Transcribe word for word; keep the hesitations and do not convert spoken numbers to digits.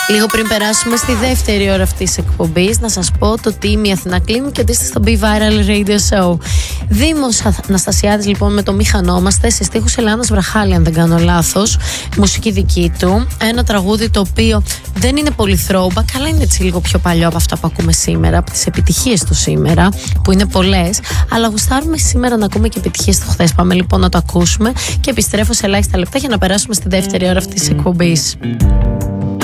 Λίγο πριν περάσουμε στη δεύτερη ώρα αυτής της εκπομπής, να σας πω το team η Αθηνά Κλίμ και ότι είστε στο Be Viral Radio Show. Δήμος Αναστασιάδης λοιπόν με το Μη Χανόμαστε, σε στίχους Ελλάνας Βραχάλη, αν δεν κάνω λάθος, μουσική δική του. Ένα τραγούδι το οποίο δεν είναι πολύ throwback, αλλά είναι έτσι λίγο πιο παλιό από αυτά που ακούμε σήμερα, από τις επιτυχίες του σήμερα, που είναι πολλές. Αλλά γουστάρουμε σήμερα να ακούμε και επιτυχίες του χθες. Πάμε λοιπόν να το ακούσουμε και επιστρέφω σε ελάχιστα λεπτά για να περάσουμε στη δεύτερη ώρα αυτής της εκπομπής.